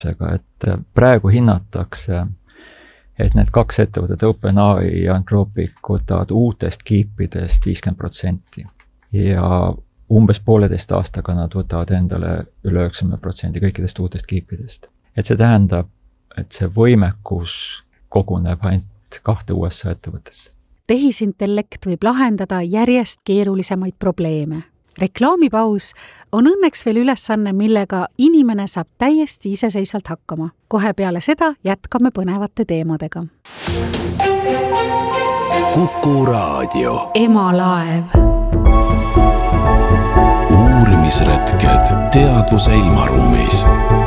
et praegu hinnatakse, et need kaks ettevõtet, OpenAI ja Anthropic, võtavad uutest kiipidest 50% ja umbes 1,5 aastaga nad võtavad endale üle 90% kõikidest uutest kiipidest. Et see tähendab, et see võimekus koguneb ainult 2 USA ettevõttesse. Tehisintellekt võib lahendada järjest keerulisemaid probleeme. Reklaamipaus on õnneks veel ülesanne, millega inimene saab täiesti iseseisvalt hakkama. Kohe peale seda jätkame põnevate teemadega. Kuku Raadio. Emalaev. Uurimisretked teadvuse ilmaruumis.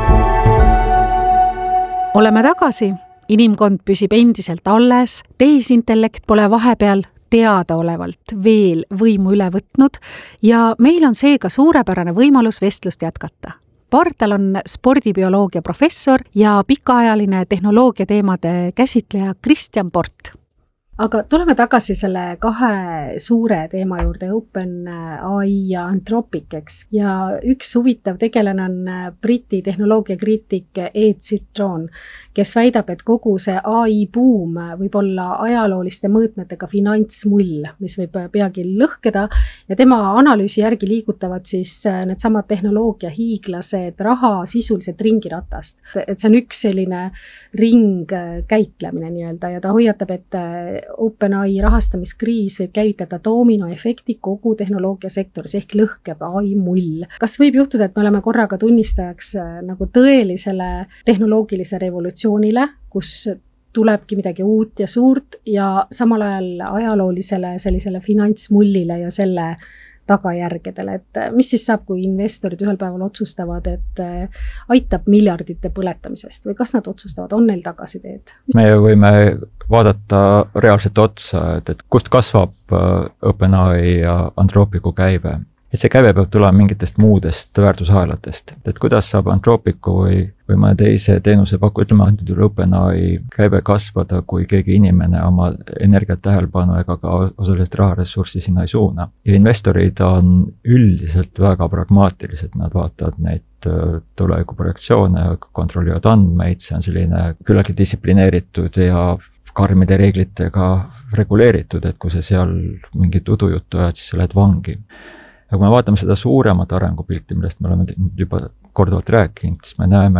Oleme tagasi. Inimkond püsib endiselt alles. Tehisintellekt pole vahepeal teadaolevalt veel võimu üle võtnud ja meil on seega suurepärane võimalus vestlust jätkata. Partal on spordibioloogia professor ja pikaajaline tehnoloogia teemade käsitleja Kristjan Port. Aga tuleme tagasi selle 2 suure teema juurde, OpenAI ja Anthropic, eks. Ja üks huvitav tegelane on Briti tehnoloogiakriitik Ed Zitron, kes väidab, et kogu see AI buum võib olla ajalooliste mõõtmetega finantsmull, mis võib peagi lõhkeda ja tema analüüsi järgi liigutavad siis need samad tehnoloogia hiiglased raha sisuliselt ringiratast. Et see on üks selline ringkäitlemine nii-öelda ja ta hoiatab, et OpenAI rahastamiskriis võib käivitada doominoefekti kogu tehnoloogiasektoris ehk lõhkeb AI mull. Kas võib juhtuda, et me oleme korraga tunnistajaks nagu tõelisele tehnoloogilise revolutsioonile, kus tulebki midagi uut ja suurt ja samal ajal ajaloolisele sellisele finantsmullile ja selle tagajärgedele, et mis siis saab, kui investorid ühel päeval otsustavad, et aitab miljardite põletamisest või kas nad otsustavad, on neil tagasiteed? Me võime vaadata reaalselt otsa, et kust kasvab OpenAI ja Anthropicu käive. Et see käive peab tulema mingitest muudest väärtusahelatest. Et kuidas saab Anthropicu või mõne teise teenuse pakku, ütleme antud OpenAI käive kasvada, kui keegi inimene oma energiat tähelepanu ega ka osalist raharessurssi sinna ei suuna. Ja investorid on üldiselt väga pragmaatilised, nad vaatavad neid tulevikuprojektsioone, kontrollivad andmeid, see on selline küllalt distsiplineeritud ja karmide reeglitega reguleeritud, et kui see seal mingit udujuttu ajad, siis sa lähed vangi. Ja kui me vaatame seda suuremat arengupilti, millest me oleme juba korduvalt rääkinud, siis me näeme,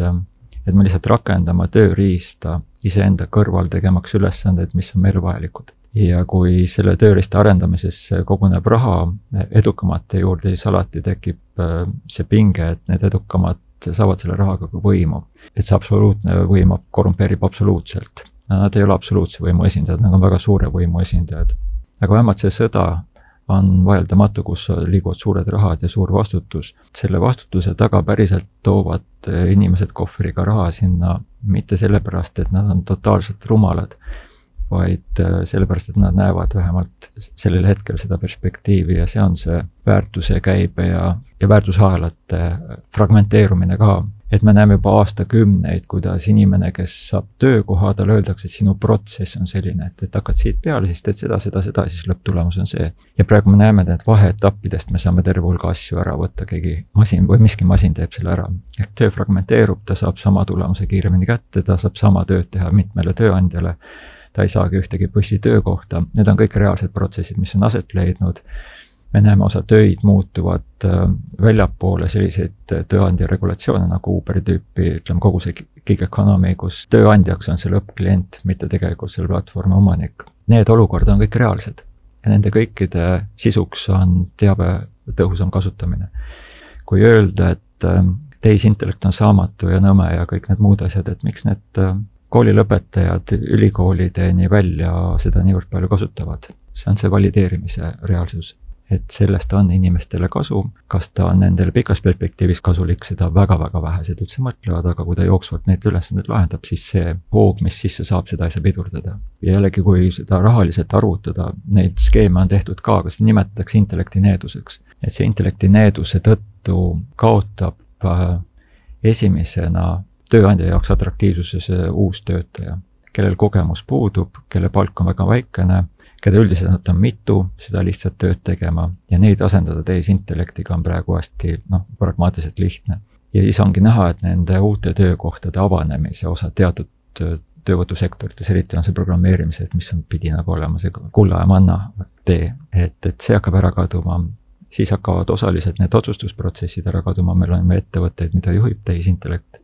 et me lihtsalt rakendame tööriista iseenda kõrval tegemaks ülesandeid, mis on meil vajalikud. Ja kui selle tööriista arendamises koguneb raha edukamate juurde, siis alati tekib see pinge, et need edukamad saavad selle rahaga ka võimu. Et see absoluutne võim korrumpeerib absoluutselt. Nad ei ole absoluutse võimu esindajad, nad on väga suure võimu esindajad. Aga vähemalt see sõda on vaieldamatu, kus liiguvad suured rahad ja suur vastutus. Selle vastutuse taga päriselt toovad inimesed kohvriga raha sinna mitte sellepärast, et nad on totaalselt rumalad, vaid sellepärast, et nad näevad vähemalt sellel hetkel seda perspektiivi ja see on see väärtuse käibe ja väärtusahelate fragmenteerumine ka. Et me näeme juba aastakümneid, kuidas inimene, kes saab töökoha, tal öeldakse, et sinu protsess on selline, et hakkad siit peale, siis teed seda, siis lõpptulemus on see. Ja praegu me näeme, et vaheetappidest me saame terve hulga asju ära võtta, keegi masin või miski masin teeb selle ära. Ehk töö fragmenteerub, ta saab sama tulemuse kiiremini kätte, ta saab sama tööd teha mitmele tööandjale, ta ei saagi ühtegi püssi töökohta. Need on kõik reaalsed protsessid, mis on aset leidnud. Me näeme osa töid muutuvad väljapoole selliseid tööandja regulatsioone nagu Uberi tüüpi, ütleme kogu see gig economy, kus tööandjaks on see lõppklient, mitte tegelikult selle platvormi omanik. Need olukord on kõik reaalsed ja nende kõikide sisuks on teabe tõhusam kasutamine. Kui öelda, et tehisintellekt on saamatu ja nõme ja kõik need muud asjad, et miks need koolilõpetajad ülikoolideni välja seda niivõrd palju kasutavad, see on see valideerimise reaalsus. Et sellest on inimestele kasu, kas ta on nendele pikas perspektiivis kasulik, seda väga-väga vähesed üldse mõtlevad, aga kui ta jooksvalt neid ülesanded lahendab, siis see hoog, mis sisse saab, seda ei saa pidurdada. Ja jällegi, kui seda rahaliselt arvutada, neid skeeme on tehtud ka, kas nimetatakse intellektineeduseks. Et see intellektineeduse tõttu kaotab esimesena tööandja jaoks atraktiivsuses uus töötaja, kellel kogemus puudub, kelle palk on väga väikene, keda üldiselt on mitu, seda lihtsalt tööd tegema ja neid asendada tehisintellektiga on praegu hästi pragmaatiliselt lihtne. ja siis ongi näha, et nende uute töökohtade avanemise osa teatud töövõtusektorites, eriti on see programmeerimise, et mis pidi nagu olema see kulla ja manna tee, et see hakkab ära kaduma, siis hakkavad osaliselt need otsustusprotsessid ära kaduma, meil on ettevõtteid, mida juhib tehisintellekt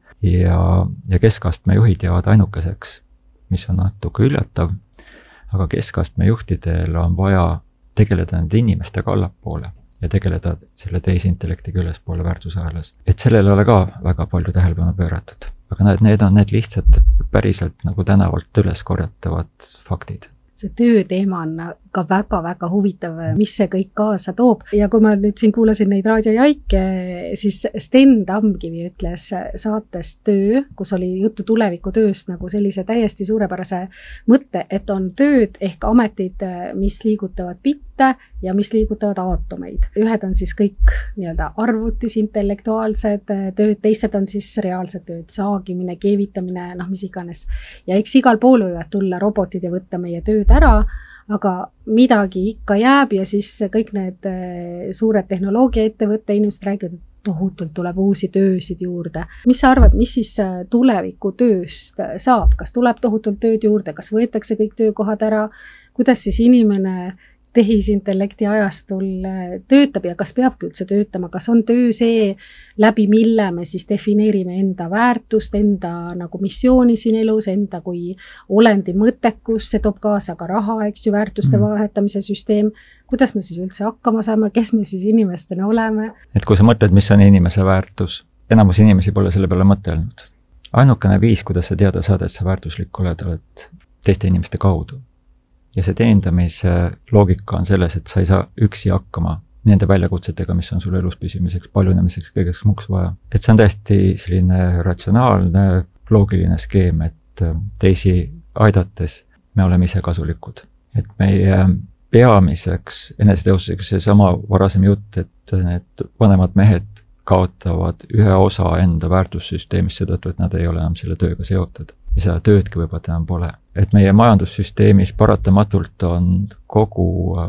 ja keskastme juhid jäävad ainukeseks, mis on natuke üllatav, aga keskastme juhtidel on vaja tegeleda nende inimestega allapoole ja tegeleda selle tehisintellektiga ülespoole väärtusahelas. Et sellele ei ole ka väga palju tähelepanu pööratud. Aga need on need lihtsalt päriselt nagu tänavalt üles korjatavad faktid. See tööteema on ka väga-väga huvitav, mis see kõik kaasa toob. Ja kui ma nüüd siin kuulasin neid raadiojaike, siis Sten Tamkivi ütles saates Töö, kus oli juttu tulevikutööst nagu sellise täiesti suurepärase mõtte, et on tööd ehk ametid, mis liigutavad bitte ja mis liigutavad aatomeid. Ühed on siis kõik nii-öelda arvutis intellektuaalsed tööd, teised on siis reaalsed tööd, saagimine, keevitamine, mis iganes. Ja eks igal pool võivad tulla robotid ja võtta meie tööd ära, aga midagi ikka jääb ja siis kõik need suured tehnoloogiaettevõtte inimesed räägivad, et tohutult tuleb uusi töösid juurde. Mis sa arvad, mis siis tuleviku tööst saab? Kas tuleb tohutult tööd juurde? Kas võetakse kõik töökohad ära? Kuidas siis inimene tehisintellekti ajastul töötab ja kas peabki üldse töötama? Kas on töö see, läbi mille me siis defineerime enda väärtust, enda nagu missiooni siin elus, enda kui olendi mõttekus, see toob kaasa ka raha, eks ju, väärtuste vahetamise süsteem. Kuidas me siis üldse hakkama saame, kes me siis inimestena oleme? Et kui sa mõtled, mis on inimese väärtus, enamus inimesi pole selle peale mõtelnud. Ainukene viis, kuidas sa teada saad, et sa väärtuslik oled teiste inimeste kaudu. Ja see teendamise loogika on selles, et sa ei saa üksi hakkama nende väljakutsetega, mis on sul elus püsimiseks, paljunemiseks, kõigeks muuks vaja. Et see on täiesti selline ratsionaalne, loogiline skeem, et teisi aidates me oleme ise kasulikud. Et meie peamiseks eneseteostuseks see sama varasem jutt, et need vanemad mehed kaotavad ühe osa enda väärtussüsteemist seetõttu, et nad ei ole enam selle tööga seotud. Ja seda töödki võib-olla enam pole. Et meie majandussüsteemis paratamatult on kogu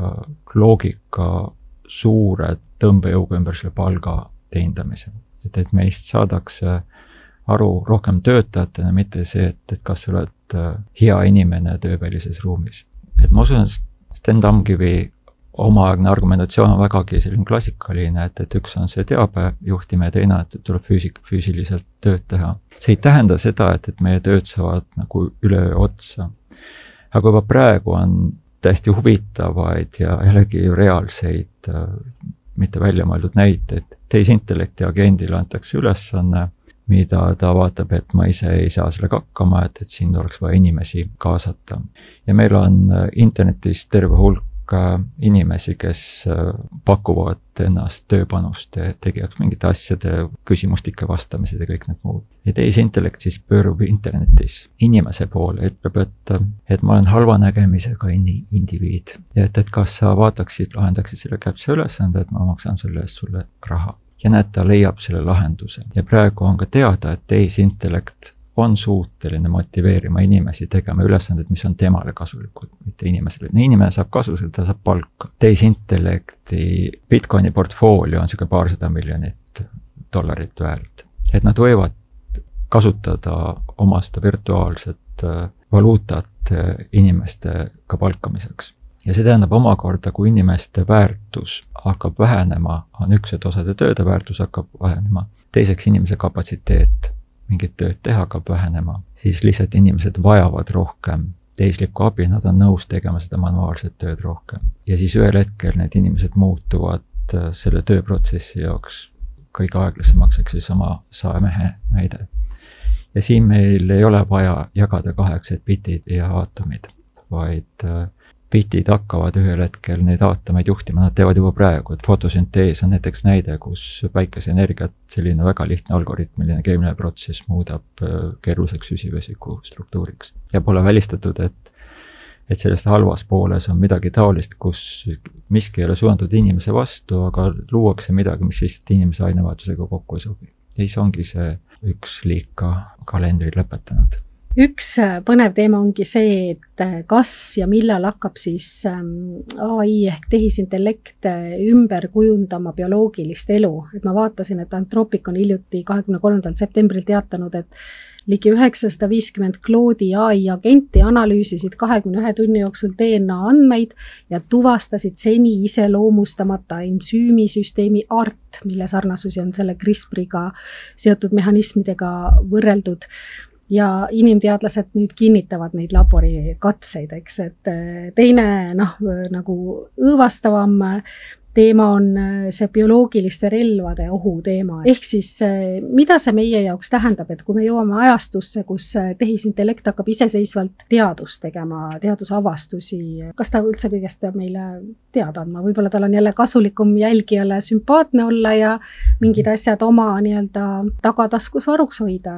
loogika suure tõmbejõuga ümber selle palga teendamise. Et meist saadakse aru rohkem töötajatena, mitte see, et kas sa oled hea inimene töövälises ruumis. Et ma usun, Sten Tamkivi omaaegne argumentatsioon on vägagi selline klassikaline, et üks on see teabejuhtimine ja teine, et tuleb füüsiliselt tööd teha. See ei tähenda seda, et meie tööd saavad nagu üle otsa. Aga juba praegu on täiesti huvitavaid ja jällegi reaalseid, mitte välja mõeldud näiteid. Tehisintellekti agendile antakse ülesanne, mida ta vaatab, et ma ise ei saa sellega hakkama, et siin oleks vaja inimesi kaasata. Ja meil on internetis terve hulk inimesi, kes pakuvad ennast tööpanust tegijaks mingite asjade, küsimustike vastamised ja kõik need muud. Ja tehisintellekt siis pöörub internetis inimese poole, ütleb, et ma olen halva nägemisega indiviid. Ja et kas sa lahendaksid selle käpse ülesande, et ma maksan selle eest sulle raha. Ja näed, ta leiab selle lahenduse. Ja praegu on ka teada, et tehisintellekt on suuteline motiveerima inimesi tegema ülesanded, mis on temale kasulikud, mitte inimesele. Inimene saab kasu, ta saab palka. Tehisintellekti Bitcoini portfoolio on selline $200 miljonit väärt. Et nad võivad kasutada omasta virtuaalset valuutat inimestega palkamiseks. Ja see tähendab omakorda, kui inimeste väärtus hakkab vähenema, on üks, et osade tööde väärtus hakkab vähenema. Teiseks inimese kapatsiteet mingit tööd teha hakkab vähenema, siis lihtsalt inimesed vajavad rohkem tehislikku abi, nad on nõus tegema seda manuaalset tööd rohkem. Ja siis ühel hetkel need inimesed muutuvad selle tööprotsessi jaoks kõige aeglasemaks, eks siis sama saemehe näide. Ja siin meil ei ole vaja jagada kaheks, et bitid ja aatomid, vaid bitid hakkavad ühel hetkel neid aatomeid juhtima, nad teevad juba praegu, et fotosüntees on näiteks näide, kus päikeseenergiat selline väga lihtne algoritmiline keemiline protsess muudab keeruliseks süsivesiku struktuuriks. Ja pole välistatud, et sellest halvas pooles on midagi taolist, kus miski ei ole suunatud inimese vastu, aga luuakse midagi, mis lihtsalt inimese ainevahetusega kokku ei sobi. Ja siis ongi see üks liik ka kalendri lõpetanud. Üks põnev teema ongi see, et kas ja millal hakkab siis AI ehk tehisintellekt ümber kujundama bioloogilist elu. Et ma vaatasin, et Anthropic on hiljuti 23. septembril teatanud, et ligi 950 Claude'i AI agenti analüüsisid 21 tunni jooksul DNA andmeid ja tuvastasid seni iseloomustamata ensüümisüsteemi ART, mille sarnasusi on selle CRISPR-iga seotud mehhanismidega võrreldud. Ja inimteadlased nüüd kinnitavad neid laborikatseid, eks, et teine nagu õõvastavam teema on see bioloogiliste relvade ohu teema. Ehk siis, mida see meie jaoks tähendab, et kui me jõuame ajastusse, kus tehisintellekt hakkab iseseisvalt teadust tegema, teadusavastusi, kas ta üldse kõigest peab meile teada andma? Võib-olla tal on jälle kasulikum jälgijale sümpaatne olla ja mingid asjad oma nii-öelda tagataskus varuks hoida,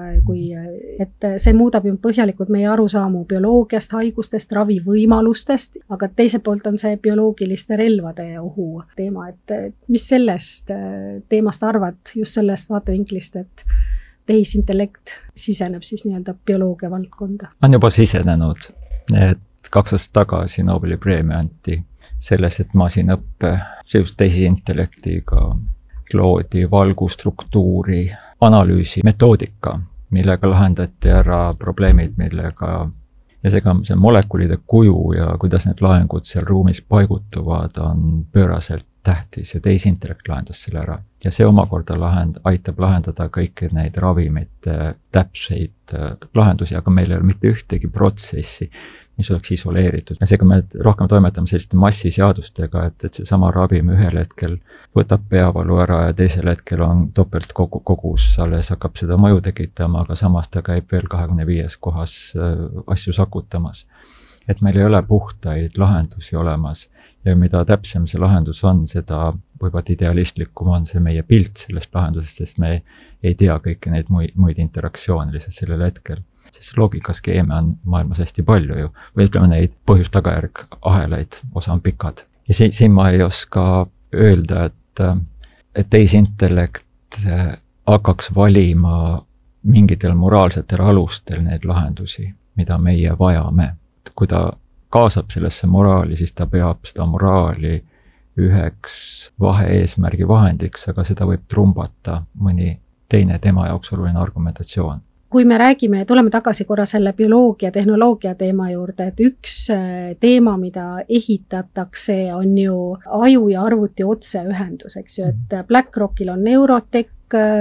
et see muudab ju põhjalikult meie arusaamu bioloogiast, haigustest, ravivõimalustest, aga teiselt poolt on see bioloogiliste relvade ohu teema, et mis sellest teemast arvad, just sellest vaatevinklist, et tehisintellekt siseneb siis nii-öelda bioloogia valdkonda? On juba sisenenud, et 2 aastat tagasi Nobeli preemia anti selles, et masinõppe just tehisintellektiga Claude'i valgustruktuuri analüüsi metoodika, millega lahendati ära probleemid, millega ja see molekulide kuju ja kuidas need laengud seal ruumis paigutuvad on pööraselt tähtis ja tehisintellekt lahendas selle ära. Ja see omakorda aitab lahendada kõiki neid ravimite täpseid lahendusi, aga meil ei ole mitte ühtegi protsessi, mis oleks isoleeritud. Ja seega me rohkem toimetame selliste massiseadustega, et see sama ravim ühel hetkel võtab peavalu ära ja teisel hetkel on topelt kogus, alles hakkab seda mõju tekitama, aga samas ta käib veel 25 kohas asju sakutamas. Et meil ei ole puhtaid lahendusi olemas ja mida täpsem see lahendus on, seda võivad idealistlikum on see meie pilt sellest lahendusest, sest me ei tea kõiki neid muid interaktsioone lihtsalt sellel hetkel. Sest loogikaskeeme on maailmas hästi palju ju, või ütleme neid põhjus-tagajärg ahelaid, osa on pikad. Ja siin ma ei oska öelda, et tehisintellekt hakkaks valima mingitel moraalsetel alustel neid lahendusi, mida meie vajame. Kui ta kaasab sellesse moraali, siis ta peab seda moraali üheks vahe-eesmärgi vahendiks, aga seda võib trumbata mõni teine tema jaoks oluline argumentatsioon. Kui me räägime, tuleme tagasi korra selle bioloogia, tehnoloogia teema juurde, et üks teema, mida ehitatakse, on ju aju ja arvuti otseühendus, eks ju, et BlackRockil on Neurotech,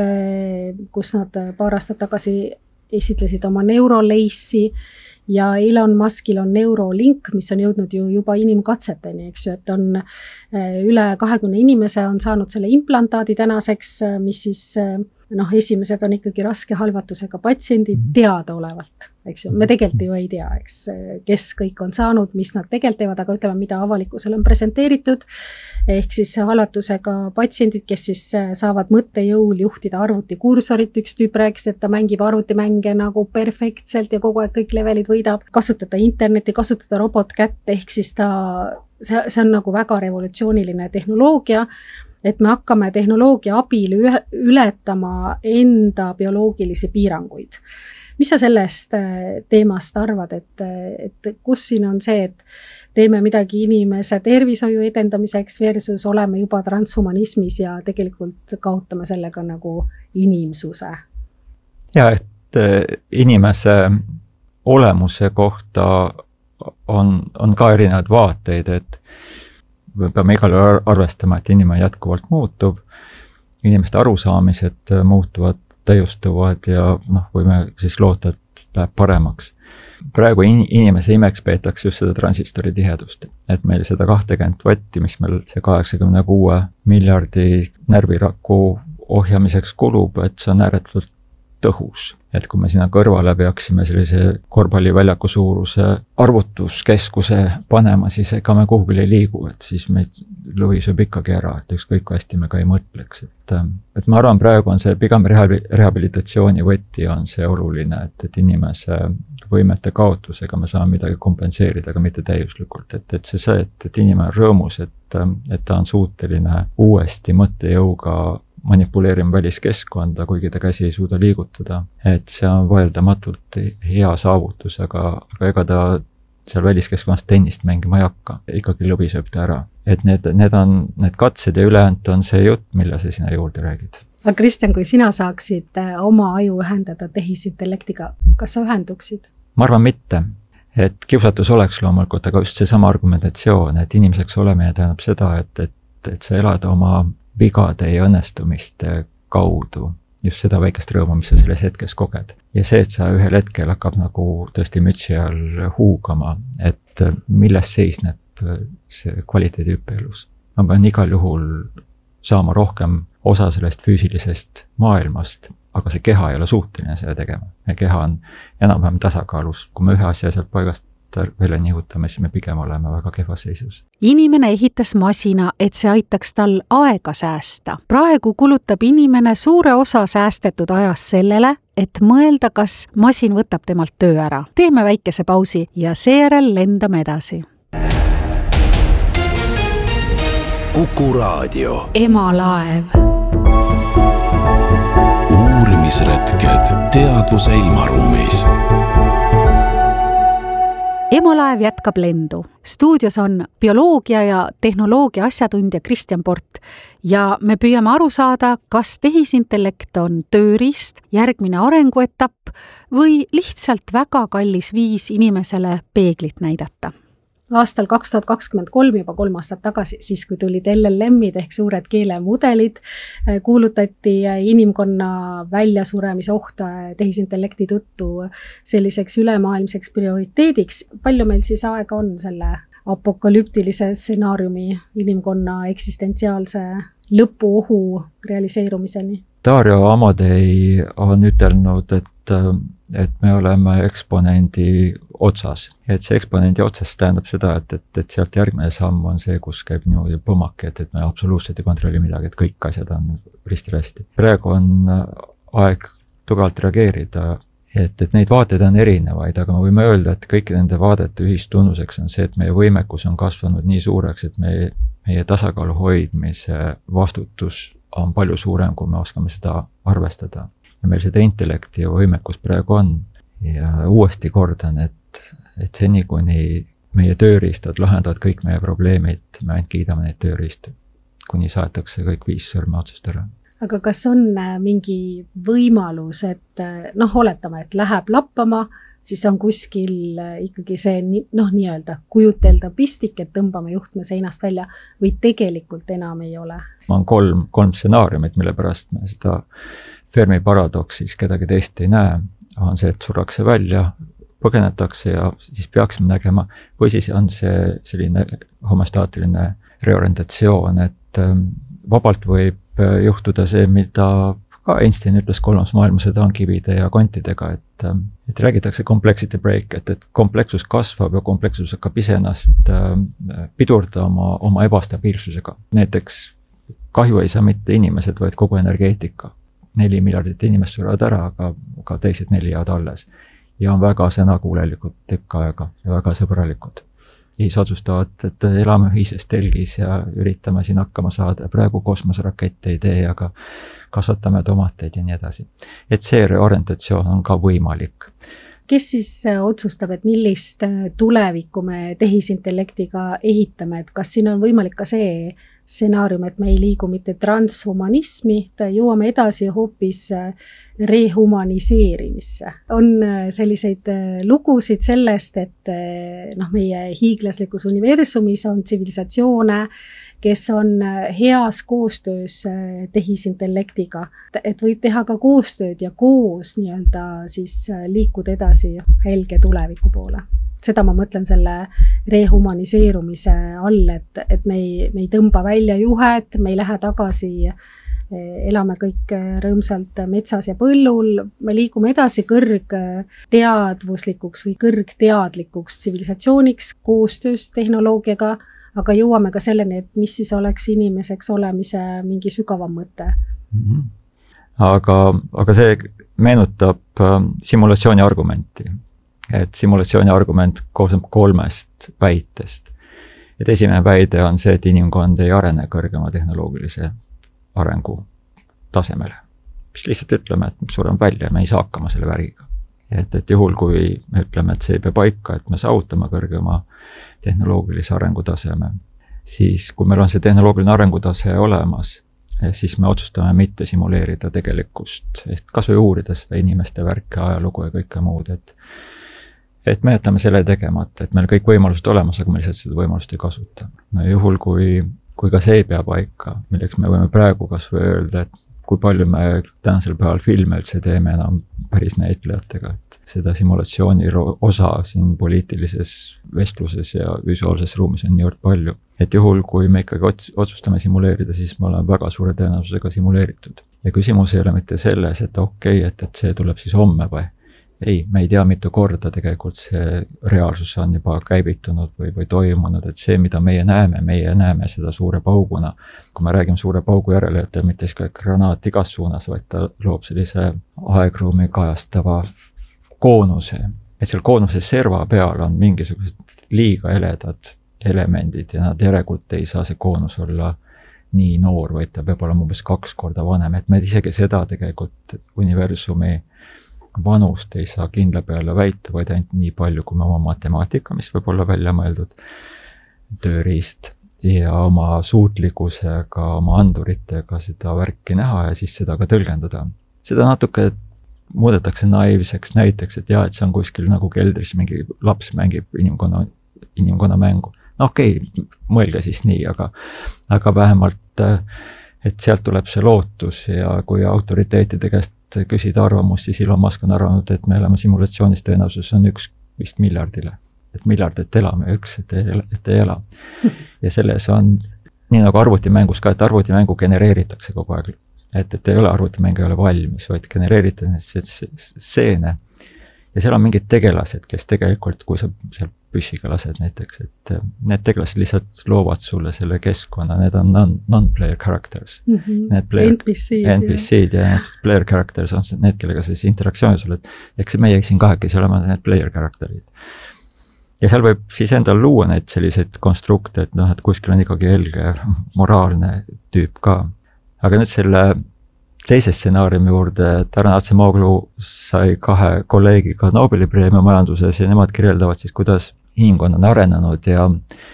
kus nad paar aastat tagasi esitlesid oma Neurolace'i ja Elon Muskil on Neuralink, mis on jõudnud ju juba inimkatseteni, eks ju, et on üle 20 inimese on saanud selle implantaadi tänaseks, mis siis esimesed on ikkagi raske halvatusega patsiendid teadaolevalt, eks ju. Me tegelikult ju ei tea, eks, kes kõik on saanud, mis nad tegelikult teevad, aga ütleme, mida avalikkusele on presenteeritud, ehk siis halvatusega patsiendid, kes siis saavad mõttejõul juhtida arvutikursorit, üks tüüp rääkis, et ta mängib arvutimänge nagu perfektselt ja kogu aeg kõik levelid võidab, kasutada interneti, kasutada robotkätt, ehk siis see on nagu väga revolutsiooniline tehnoloogia, et me hakkame tehnoloogia abil ületama enda bioloogilisi piiranguid. Mis sa sellest teemast arvad, et kus siin on see, et teeme midagi inimese tervishoiu edendamiseks versus oleme juba transhumanismis ja tegelikult kaotame sellega nagu inimsuse? Ja, et inimese olemuse kohta on ka erinevad vaateid, et me peame igal juhul arvestama, et inimene jätkuvalt muutub, inimeste arusaamised muutuvad, täiustuvad ja võime siis loota, et läheb paremaks. Praegu inimese imeks peetakse just seda transistori tihedust, et meil seda 20 vatti, mis meil see 86 miljardi närviraku ohjamiseks kulub, et see on ääretult tõhus. Et kui me sinna kõrvale peaksime sellise korvpalliväljaku suuruse arvutuskeskuse panema, siis ega me kuhugil ei liigu, et siis me lõvi sööb ikkagi ära, et ükskõik kui hästi me ka ei mõtleks. Et ma arvan, praegu on see pigem rehabilitatsiooni võti on see oluline, et inimese võimete kaotusega me saame midagi kompenseerida, aga mitte täiuslikult. Et inimene on rõõmus, et ta on suuteline uuesti mõttejõuga manipuleerima väliskeskkonda, kuigi ta käsi ei suuda liigutada. Et see on vaieldamatult hea saavutus, aga ega ta seal väliskeskkonnas tennist mängima ei hakka, ikkagi lõbiseb ta ära. Et need on need katsed ja ülejäänud on see jutt, mille sa sinna juurde räägid. Aga Kristjan, kui sina saaksid oma aju ühendada tehisintellektiga, kas sa ühenduksid? Ma arvan mitte. Et kiusatus oleks loomulikult, aga just see sama argumentatsioon, et inimeseks olemine tähendab seda, et sa elad oma vigade ja õnnestumiste kaudu, just seda väikest rõõmu, mis sa selles hetkes koged. Ja see, et sa ühel hetkel hakkab nagu tõesti mütsi all huugama, et milles seisneb see kvaliteedi elus. Ma pean igal juhul saama rohkem osa sellest füüsilisest maailmast, aga see keha ei ole suhteline seda tegema. Meie keha on enam-vähem tasakaalus. Kui me ühe asja sealt paigast välja nihutame, siis me pigem oleme väga kehvas seisus. Inimene ehitas masina, et see aitaks tal aega säästa. Praegu kulutab inimene suure osa säästetud ajast sellele, et mõelda, kas masin võtab temalt töö ära. Teeme väikese pausi ja seejärel lendame edasi. Kuku Raadio. Emalaev. Uurimisretked teadvuse ilmaruumis. Emalaev jätkab lendu. Stuudios on bioloogia ja tehnoloogia asjatundja Kristjan Port ja me püüame aru saada, kas tehisintellekt on tööriist, järgmine arenguetapp või lihtsalt väga kallis viis inimesele peeglit näidata. Aastal 2023, juba 3 aastat tagasi, siis kui tulid LLM-id ehk suured keelemudelid, kuulutati inimkonna väljasuremise ohta tehisintellekti tõttu selliseks ülemaailmseks prioriteediks. Palju meil siis aega on selle apokalüptilise stsenaariumi inimkonna eksistentsiaalse lõpuohu realiseerumiseni? Dario Amadei on ütelnud, et me oleme eksponendi otsas. Et see eksponendi otsas tähendab seda, et sealt järgmine samm on see, kus käib niimoodi põmmaki, et me absoluutselt ei kontrolli midagi, et kõik asjad on risti-rästi. Praegu on aeg tugevalt reageerida, et neid vaateid on erinevaid, aga me võime öelda, et kõiki nende vaadete ühistunnuseks on see, et meie võimekus on kasvanud nii suureks, et meie tasakaalu hoidmise vastutus on palju suurem, kui me oskame seda arvestada. Ja meil seda intellekti ja võimekus praegu on. Ja uuesti kordan, et seni kuni meie tööriistad lahendavad kõik meie probleemid, me ainult kiidame neid tööriistu, kuni saetakse kõik 5 sõrme otsast ära. Aga kas on mingi võimalus, et oletame, et läheb lappama, siis on kuskil ikkagi see nii-öelda kujutelda pistik, et tõmbame juhtme seinast välja või tegelikult enam ei ole? On 3 stsenaariumit, mille pärast me seda Fermi paradoksis kedagi teist ei näe, on see, et surrakse välja, põgenetakse ja siis peaksime nägema, või siis on see selline homostaatiline reorientatsioon, et vabalt võib juhtuda see, mida ka Einstein ütles 3. maailmasõda on kivide ja kvantidega, et räägitakse complexity break, et komplekssus kasvab ja komplekssus hakkab iseennast pidurdama oma ebastabiilsusega. Näiteks kahju ei saa mitte inimesed, vaid kogu energeetika. 4 miljardit inimest surevad ära, aga teised 4 jäävad alles. Ja on väga sõnakuulelikud tükk aega ja väga sõbralikud. Siis otsustavad, et elame ühises telgis ja üritame siin hakkama saada. Praegu kosmoserakette ei tee, aga kasvatame tomateid ja nii edasi. Et see reorientatsioon on ka võimalik. Kes siis otsustab, et millist tulevikku me tehisintellektiga ehitame? Et kas siin on võimalik ka see stsenaarium, et me ei liigu mitte transhumanismi, jõuame edasi hoopis rehumaniseerimisse. On selliseid lugusid sellest, et meie hiiglaslikus universumis on tsivilisatsioone, kes on heas koostöös tehisintellektiga, et võib teha ka koostööd ja koos nii-öelda siis liikuda edasi helge tuleviku poole. Seda ma mõtlen selle rehumaniseerumise all, et me ei tõmba välja juhet, me ei lähe tagasi, elame kõik rõõmsalt metsas ja põllul, me liigume edasi kõrgteadvuslikuks või kõrgteadlikuks tsivilisatsiooniks koostöös tehnoloogiaga, aga jõuame ka selleni, et mis siis oleks inimeseks olemise mingi sügavam mõte. Aga see meenutab simulatsiooni argumenti. Et simulatsiooni argument koosneb 3 väitest. Et esimene väide on see, et inimkond ei arene kõrgema tehnoloogilise arengu tasemele, mis lihtsalt ütleme, et sureme välja ja me ei saa hakkama selle väriga. Et juhul, kui me ütleme, et see ei pea paika, et me saavutame kõrgema tehnoloogilise arengutaseme, siis kui meil on see tehnoloogiline arengutase olemas, siis me otsustame mitte simuleerida tegelikkust, ehk kas või uurida seda inimeste värke, ajalugu ja kõike muud, et me jätame selle tegemata, et meil kõik võimalused olemas, aga me lihtsalt seda võimalust ei kasuta. No juhul, kui ka see ei pea paika, milleks me võime praegu kas või öelda, et kui palju me tänasel päeval filme üldse teeme enam päris näitlejatega, et seda simulatsiooni osa siin poliitilises vestluses ja visuaalses ruumis on niivõrd palju. Et juhul, kui me ikkagi otsustame simuleerida, siis me oleme väga suure tõenäosusega simuleeritud. Ja küsimus ei ole mitte selles, et okei, et see tuleb siis homme või. Ei, me ei tea mitu korda tegelikult see reaalsus on juba käivitunud või toimunud, et see, mida meie näeme seda suure pauguna. Kui me räägime suure paugu järele, et mitte siis granaat igas suunas, vaid ta loob sellise aegruumi kajastava koonuse. Et seal koonuse serva peal on mingisugused liiga eledad elemendid ja nad järelikult ei saa see koonus olla nii noor, vaid ta peab olema umbes 2 korda vanem, et me isegi seda tegelikult universumi vanust ei saa kindla peale väita, vaid ainult nii palju, kui me oma matemaatika, mis võib olla välja mõeldud tööriist ja oma suutlikkusega, oma anduritega seda värki näha ja siis seda ka tõlgendada. Seda natuke muudetakse naiivseks näiteks, et jah, et see on kuskil nagu keldris mingi laps mängib inimkonna mängu. No okei, mõelge siis nii, aga vähemalt, et sealt tuleb see lootus ja kui autoriteetide käest küsida arvamust, siis Elon Musk on arvanud, et me elame simulatsioonis tõenäosus on 1 vist miljardile. Et miljard, et elame, 1, et ei ela. Ja selles on, nii nagu arvutimängus ka, et arvutimängu genereeritakse kogu aeg. Et ei ole arvutimäng ei ole valmis, vaid genereeritakse stseene. Ja seal on mingid tegelased, kes tegelikult, kui sa seal püssiga lased näiteks, et need tegelased lihtsalt loovad sulle selle keskkonna, need on non-player characters. NPC-d ja need player characters on need, kellega siis interaktsiooni sulle, eks meie siin kahekesi oleme need player characterid. Ja seal võib siis endal luua neid selliseid konstrukte, et kuskil on ikkagi helge moraalne tüüp ka. Aga nüüd selle teise stsenaariumi juurde, et Arne Acemoglu sai 2 kolleegiga Nobeli preemia majanduses ja nemad kirjeldavad siis, kuidas inimkond on arenenud ja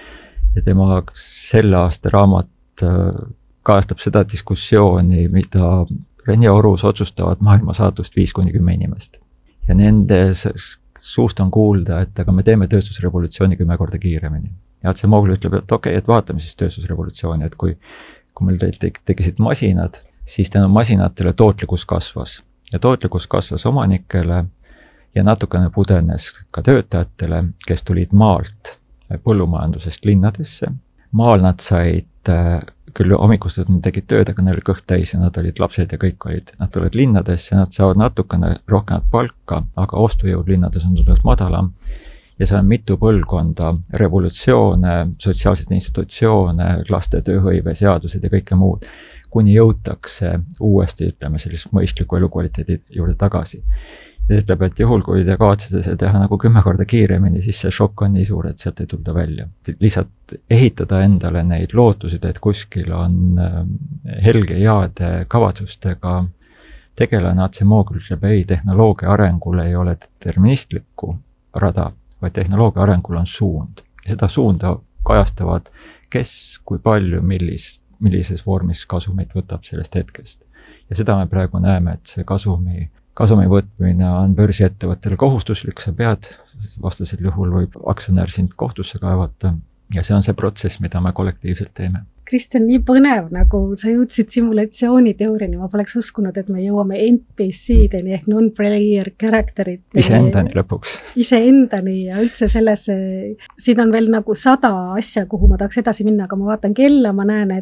tema selle aasta raamat kajastab seda diskussiooni, mida Rene Orus otsustavad maailma saatust 5-10 inimest. Ja nende suust on kuulda, et aga me teeme tööstusrevolutsiooni 10 korda kiiremini. Ja Acemoglu ütleb, et okei, et vaatame siis tööstusrevolutsiooni, et kui meil tekisid masinad, siis tänu masinatele tootlikkus kasvas. Ja tootlikkus kasvas omanikele ja natukene pudenes ka töötajatele, kes tulid maalt põllumajandusest linnadesse. Maal nad said, küll hommikustad nad tegid tööd, aga neil kõht täis ja nad olid lapsed ja kõik olid. Nad tulid linnadesse, nad saavad natukene rohkem palka, aga ostujõud linnades on tulnud madalam. Ja see on mitu põlvkonda, revolutsioone, sotsiaalseid institutsioone, laste tööhõive, seadused ja kõike muud, kuni jõutakse uuesti, ütleme, sellist mõistliku elukvaliteedi juurde tagasi. Ja ütleb, et juhul, kui te kavatsete seda teha nagu 10 korda kiiremini, siis see šokk on nii suur, et sealt ei tulda välja. Lihtsalt ehitada endale neid lootusid, et kuskil on helge heade kavatsustega tegelane Acemoglu ütleb, ei, tehnoloogia arengul ei ole deterministlikku rada, vaid tehnoloogia arengul on suund. Ja seda suunda kajastavad, kes, kui palju, millises vormis kasumit võtab sellest hetkest. Ja seda me praegu näeme, et see kasumi võtmine on börsiettevõttele kohustuslik, sa pead, vastasel juhul võib aktsionär sind kohtusse kaevata ja see on see protsess, mida me kollektiivselt teeme. Kristjan, nii põnev, nagu sa jõudsid simulatsiooniteooriani, ma poleks uskunud, et me jõuame NPC-deni ehk non-player characterit. Iseendani lõpuks. Iseendani ja üldse selles, siin on veel nagu 100 asja, kuhu ma tahaks edasi minna, aga ma vaatan kella, ma näen,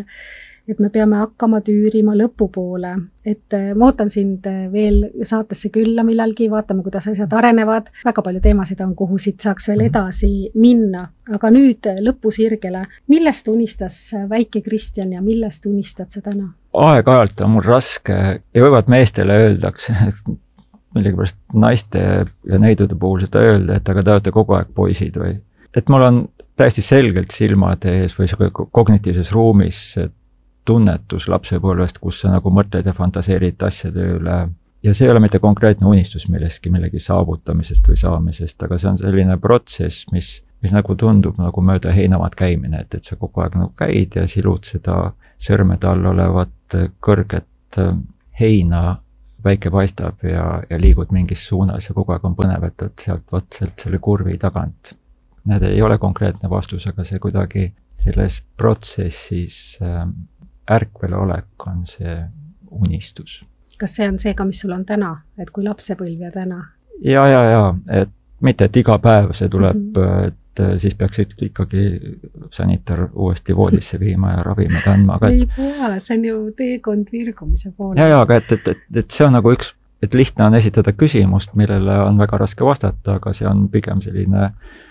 et me peame hakkama tüürima lõpupoole. Et ma ootan sind veel saatesse külla millalgi, vaatame, kuidas asjad arenevad. Väga palju teemasid on, kuhu siit saaks veel edasi minna. Aga nüüd lõpusirgele. Millest unistas väike Kristjan ja millest unistad sa täna? Aeg-ajalt on mul raske ja võivad meestele öeldakse, millegipärast naiste ja neidude puhul seda öelda, et aga te olete kogu aeg poisid või. Et mul on täiesti selgelt silmade ees või kognitiivses ruumis tunnetus lapsepõlvest, kus sa nagu mõtled ja fantaseerid asjade üle. Ja see ei ole mitte konkreetne unistus millegi saavutamisest või saamisest, aga see on selline protsess, mis nagu tundub nagu mööda heinamaad käimine, et sa kogu aeg nagu käid ja silud seda sõrmede all olevat kõrget heina, päike paistab ja liigud mingis suunas ja kogu aeg on põnev, et sealt selle kurvi tagant. Need ei ole konkreetne vastus, aga see kuidagi selles protsessis ärkvel olek on see unistus. Kas see on see ka, mis sul on täna, et kui lapsepõlv ja täna? Ja, et mitte, et iga päev see tuleb, et siis peaks ikkagi sanitar uuesti voodisse viima ja ravimid andma. Ei pea, see on ju teekond virgumise poole. Ja, aga et see on nagu üks, et lihtne on esitada küsimust, millele on väga raske vastata, aga see on pigem selline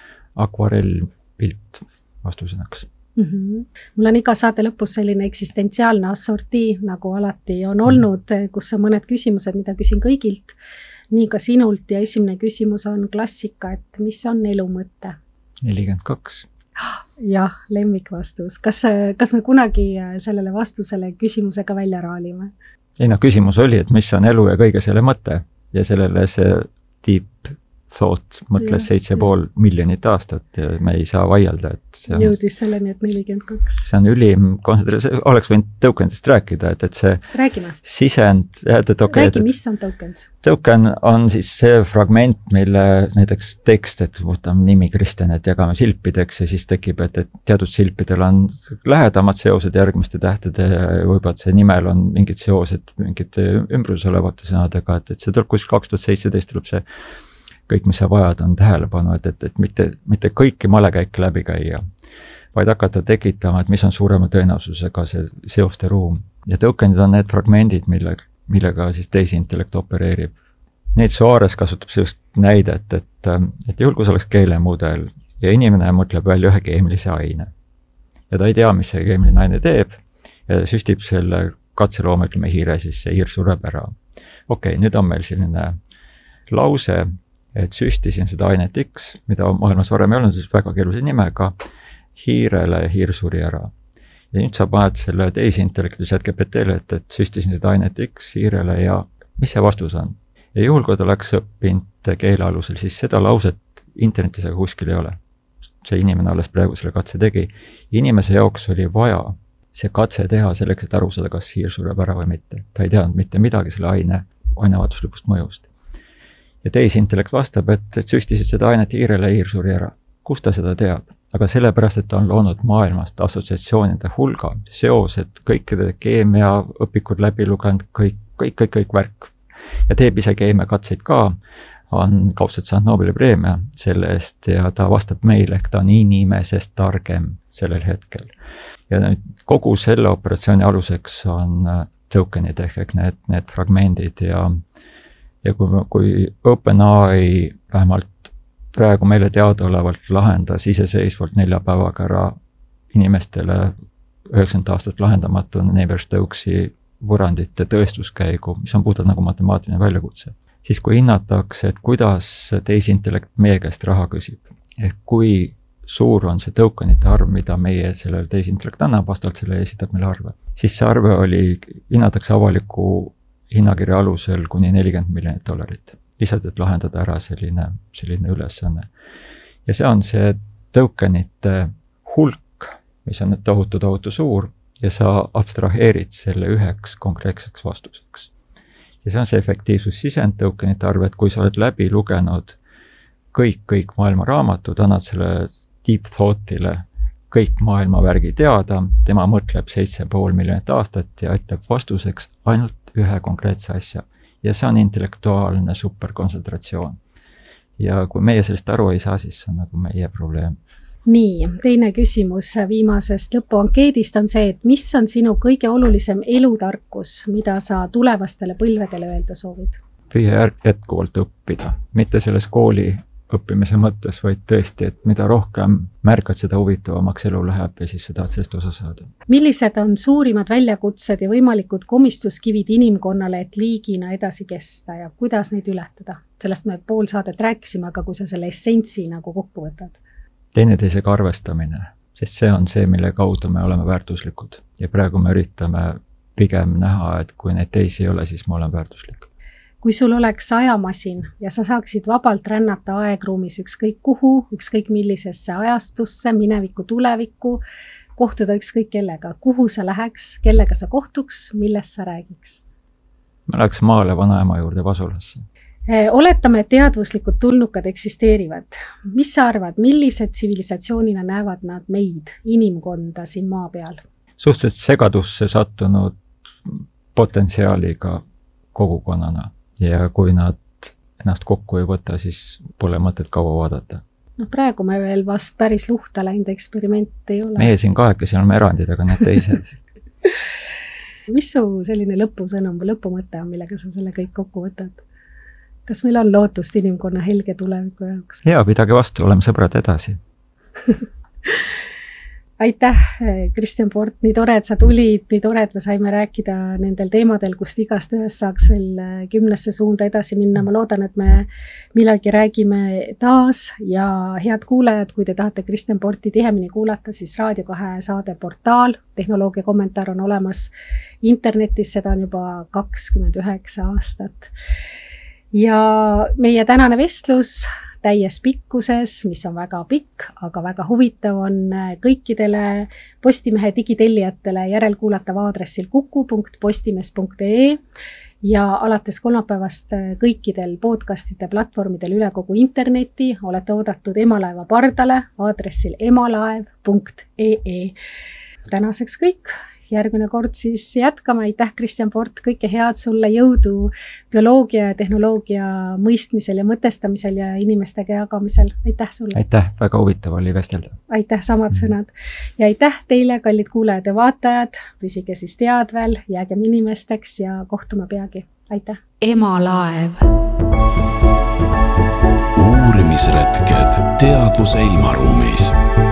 akvarellpilt vastusõnaks. Mul on iga saate lõpus selline eksistentsiaalne assortii, nagu alati on olnud, kus on mõned küsimused, mida küsin kõigilt, nii ka sinult, ja esimene küsimus on klassika, et mis on elu mõte? 42. Jah, lemmikvastus. Kas me kunagi sellele vastusele küsimusega välja raalime? Ei, küsimus oli, et mis on elu ja kõige selle mõte, ja sellele see deep thought mõtles 7,5 miljonit aastat ja me ei saa vaielda, et see on, jõudis selleni, et 42. See on ülim kontsentratsioon, oleks võinud tokenitest rääkida, et see räägime. Sisend, räägi, mis on tokens? Token on siis see fragment, mille näiteks tekst, et võtame nimi Kristjan, et jagame silpideks ja siis tekib, et teatud silpidel on lähedamad seosed järgmiste tähtede ja võib-olla, et see nimel on mingid seosed mingite ümbrus olevate sõnadega, et see tuleb kuskil 2017 tuleb see kõik, mis sa vajad, on tähelepanu, et mitte kõiki malekäike läbi käia, vaid hakata tekitama, et mis on suurema tõenäosusega see seoste ruum. Ja tokenid on need fragmendid, millega siis tehisintellekt opereerib. Neid Soares kasutab sellist näidet, et juhul, kui oleks keelemudel ja inimene mõtleb välja ühe keemilise aine ja ta ei tea, mis see keemiline aine teeb ja süstib selle katselooma, ütleme hiire, siis see hiir sureb ära. Okei, nüüd on meil selline lause, et süstisin seda ainet X, mida maailmas varem ei olnud, siis väga keeluse nimega, hiirele ja hiir suri ära. Ja nüüd sa paned selle tehisintellekti ChatGPT-le, et süstisin seda ainet X hiirele ja mis see vastus on? Ja juhul, kui ta oleks õppinud keele alusel, siis seda lauset internetis aga kuskil ei ole. See inimene alles praegu selle katse tegi. Inimese jaoks oli vaja see katse teha selleks, et aru saada, kas hiir sureb ära või mitte. Ta ei teadnud mitte midagi selle ainevahetuslikust mõjust. Ja tehisintellekt vastab, et süstisid seda ainet hiirele ja hiir suri ära. Kus ta seda teab? Aga sellepärast, et ta on loonud maailmast assotsiatsioonide hulga, seosed, kõikide keemia õpikud läbi lugenud, kõik värk. Ja teeb ise keemiakatseid ka, on kaudselt saanud Nobeli preemia selle eest ja ta vastab meile, ehk ta on inimesest targem sellel hetkel. Ja nüüd kogu selle operatsiooni aluseks on tokenid ehk need fragmendid ja kui OpenAI vähemalt praegu meile teadaolevalt lahendas iseseisvalt 4 päevaga ära inimestele 90 aastat lahendamatu Navier-Stokesi võrrandite tõestuskäigu, mis on puhtalt nagu matemaatiline väljakutse, siis kui hinnatakse, et kuidas tehisintellekt meie käest raha küsib, ehk kui suur on see tokenite arv, mida meie sellele tehisintellekt annab, vastavalt selle esitab meile arve, siis see arve hinnatakse avaliku hinnakirja alusel kuni $40 miljonit. Lihtsalt, et lahendada ära selline ülesanne. Ja see on see tokenite hulk, mis on tohutu suur ja sa abstraheerid selle üheks konkreetseks vastuseks. Ja see on see efektiivsus sisend tokenite arv, et kui sa oled läbi lugenud kõik maailma raamatud, annad selle deep thought'ile kõik maailma värgi teada, tema mõtleb 7,5 miljonit aastat ja ütleb vastuseks ainult ühe konkreetse asja. Ja see on intellektuaalne superkontsentratsioon. Ja kui meie sellest aru ei saa, siis see on nagu meie probleem. Nii, teine küsimus viimasest lõpuankeedist on see, et mis on sinu kõige olulisem elutarkus, mida sa tulevastele põlvedele öelda soovid? Püüa jätkuvalt õppida, mitte selles kooli õppimise mõttes, vaid tõesti, et mida rohkem märkad, seda huvitavamaks elu läheb ja siis sa tahad sellest osa saada. Millised on suurimad väljakutsed ja võimalikud komistuskivid inimkonnale, et liigina edasi kesta ja kuidas neid ületada? Sellest me pool saadet rääkisime, aga kui sa selle essentsi nagu kokku võtad? Teineteisega arvestamine, sest see on see, mille kaudu me oleme väärtuslikud. Ja praegu me üritame pigem näha, et kui neid teisi ei ole, siis ma olen väärtuslik. Kui sul oleks ajamasin ja sa saaksid vabalt rännata aegruumis ükskõik kuhu, ükskõik millisesse ajastusse, minevikku, tulevikku, kohtuda ükskõik kellega, kuhu sa läheks, kellega sa kohtuks, millest sa räägiks? Ma läheks maale vanaema juurde Vasulasse. Oletame, et teadvuslikud tulnukad eksisteerivad. Mis sa arvad, millised tsivilisatsioonina näevad nad meid, inimkonda siin maa peal? Suhteliselt segadusse sattunud potentsiaaliga kogukonnana ja kui nad ennast kokku ei võta, siis pole mõtet kaua vaadata. No praegu me veel vast päris luhta läinud eksperiment ei ole. Meie siin kahekesi oleme erandid, aga need teised. Mis su selline lõpusõnum või lõpumõte on, millega sa selle kõik kokku võtad? Kas meil on lootust inimkonna helge tuleviku jaoks? Jaa, pidage vastu, oleme sõbrad edasi. Aitäh, Kristjan Port, nii tore, et sa tulid, nii tore, et me saime rääkida nendel teemadel, kust igast ühest saaks veel 10 suunda edasi minna. Ma loodan, et me millalgi räägime taas ja head kuulajad, kui te tahate Kristjan Porti tihemini kuulata, siis Raadio 2 saade Portaal, tehnoloogia kommentaar on olemas internetis, seda on juba 29 aastat. Ja meie tänane vestlus täies pikkuses, mis on väga pikk, aga väga huvitav on kõikidele Postimehe digitellijatele järelkuulatav aadressil kuku.postimees.ee ja alates kolmapäevast kõikidel podcastide platvormidel üle kogu interneti olete oodatud Emalaeva pardale aadressil emalaev.ee. Tänaseks kõik. Järgmine kord siis jätkame. Aitäh, Kristjan Port, kõike head sulle, jõudu bioloogia ja tehnoloogia mõistmisel ja mõtestamisel ja inimestega jagamisel. Aitäh sulle. Aitäh, väga huvitav oli vestelda. Aitäh, samad sõnad. Ja aitäh teile, kallid kuulajad ja vaatajad. Püsige siis teadvel, jäägem inimesteks ja kohtume peagi. Aitäh. Emalaev. Uurimisretked teadvuse ilmaruumis.